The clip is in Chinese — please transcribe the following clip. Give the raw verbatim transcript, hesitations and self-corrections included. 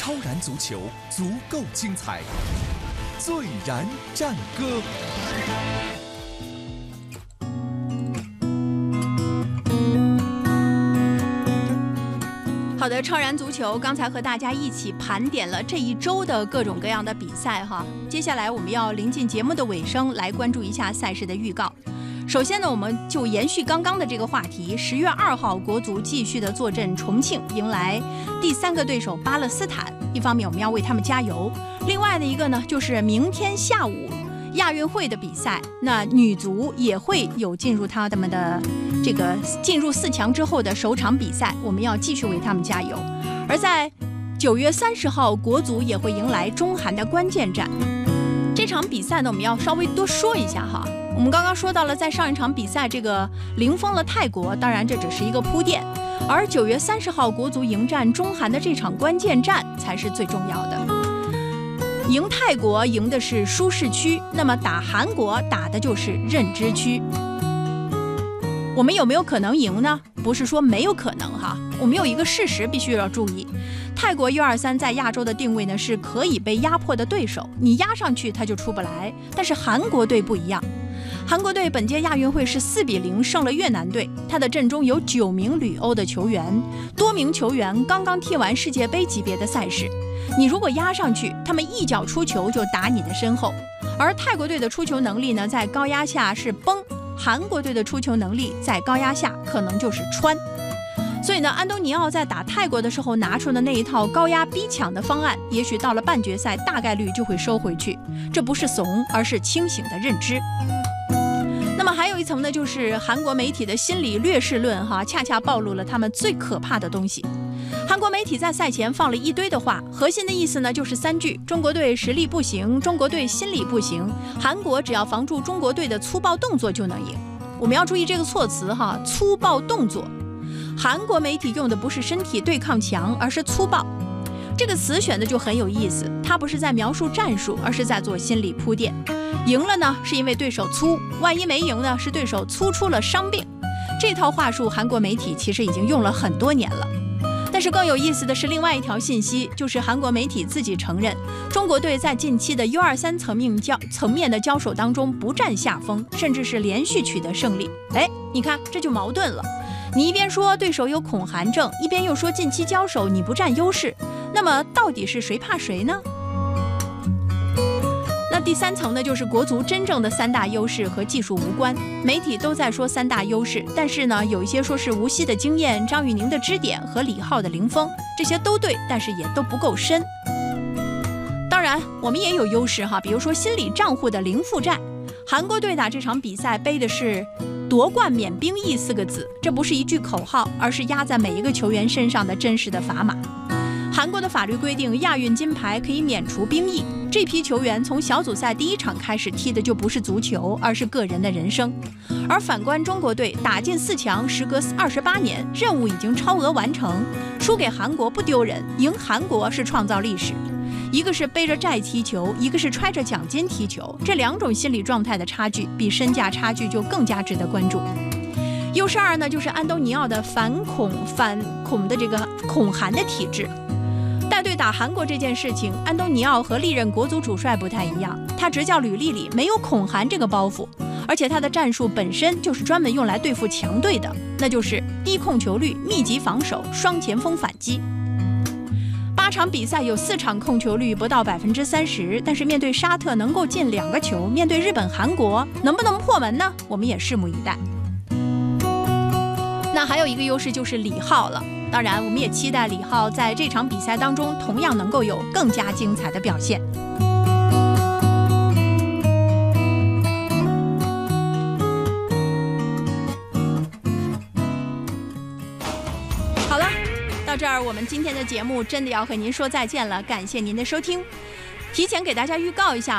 超然足球足够精彩，最燃战歌。 好的，超然足球刚才和大家一起盘点了这一周的各种各样的比赛哈。接下来我们要临近节目的尾声，来关注一下赛事的预告。首先呢，我们就延续刚刚的这个话题，十月二号国足继续的坐镇重庆，迎来第三个对手巴勒斯坦。一方面我们要为他们加油，另外的一个呢，就是明天下午亚运会的比赛，那女足也会有进入他们的这个进入四强之后的首场比赛，我们要继续为他们加油。而在九月三十号，国足也会迎来中韩的关键战。这场比赛呢，我们要稍微多说一下哈。我们刚刚说到了，在上一场比赛这个零封了泰国，当然这只是一个铺垫。而九月三十号，国足迎战中韩的这场关键战才是最重要的。赢泰国赢的是舒适区，那么打韩国打的就是认知区。我们有没有可能赢呢？不是说没有可能哈，我们有一个事实必须要注意，泰国 U 二三 在亚洲的定位呢是可以被压迫的对手，你压上去它就出不来。但是韩国队不一样，韩国队本届亚运会是四比零胜了越南队，他的阵中有九名旅欧的球员，多名球员刚刚踢完世界杯级别的赛事。你如果压上去，他们一脚出球就打你的身后。而泰国队的出球能力呢，在高压下是崩，韩国队的出球能力在高压下可能就是穿。所以呢，安东尼奥在打泰国的时候拿出的那一套高压逼抢的方案，也许到了半决赛大概率就会收回去。这不是怂，而是清醒的认知。那么还有一层呢，就是韩国媒体的心理劣势论哈，恰恰暴露了他们最可怕的东西。韩国媒体在赛前放了一堆的话，核心的意思呢就是三句：中国队实力不行，中国队心理不行，韩国只要防住中国队的粗暴动作就能赢。我们要注意这个措辞哈，粗暴动作。韩国媒体用的不是身体对抗强，而是粗暴。这个词选的就很有意思，它不是在描述战术，而是在做心理铺垫。赢了呢，是因为对手粗；万一没赢呢，是对手粗出了伤病。这套话术，韩国媒体其实已经用了很多年了。但是更有意思的是另外一条信息，就是韩国媒体自己承认，中国队在近期的 U 二三 层面交层面的交手当中不占下风，甚至是连续取得胜利。哎，你看这就矛盾了。你一边说对手有恐韩症，一边又说近期交手你不占优势，那么到底是谁怕谁呢？那第三层呢，就是国足真正的三大优势和技术无关。媒体都在说三大优势，但是呢，有一些说是吴曦的经验、张玉宁的支点和李浩的零封，这些都对，但是也都不够深。当然，我们也有优势哈，比如说心理账户的零负债。韩国队打这场比赛背的是夺冠免兵役四个字，这不是一句口号，而是压在每一个球员身上的真实的砝码。韩国的法律规定，亚运金牌可以免除兵役。这批球员从小组赛第一场开始踢的就不是足球，而是个人的人生。而反观中国队，打进四强，时隔二十八年，任务已经超额完成。输给韩国不丢人，赢韩国是创造历史。一个是背着债踢球，一个是揣着奖金踢球，这两种心理状态的差距，比身价差距就更加值得关注。U 十二呢，就是安东尼奥的反恐反恐的这个恐韩的体制。带队打韩国这件事情，安东尼奥和历任国足主帅不太一样，他执教履历里没有恐韩这个包袱，而且他的战术本身就是专门用来对付强队的，那就是低控球率、密集防守、双前锋反击。八场比赛有四场控球率不到百分之三十，但是面对沙特能够进两个球，面对日本、韩国能不能破门呢？我们也拭目以待。那还有一个优势就是李浩了，当然我们也期待李浩在这场比赛当中同样能够有更加精彩的表现。好了，到这儿我们今天的节目真的要和您说再见了，感谢您的收听。提前给大家预告一下，